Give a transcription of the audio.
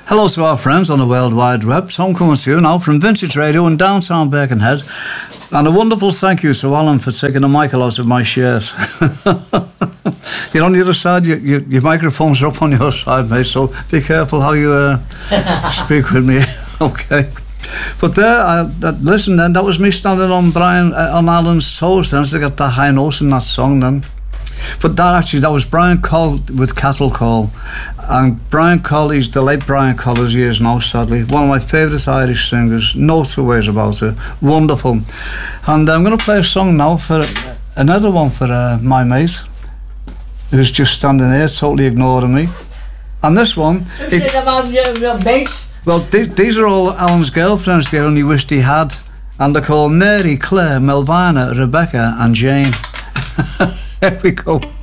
Hello to our friends on the World Wide Web. Tom coming to you now from Vintage Radio in downtown Birkenhead. And a wonderful thank you to Alan for taking the mic out of my shirt. You're on the other side, your microphones are up on your side, mate, so be careful how you speak with me. Okay. But there, listen then, that was me standing on on Alan's toes then, so I got that high note in that song then. But that was Brian Cole with Cattle Call. And Brian Cole, he's the late Brian Cole, as he is now, sadly. One of my favourite Irish singers, no two ways about it. Wonderful. And I'm going to play a song now for another one for my mate, who's just standing here, totally ignoring me. And this one... Well, these are all Alan's girlfriends they only wished he had. And they're called Mary, Claire, Melvina, Rebecca and Jane. Here we go.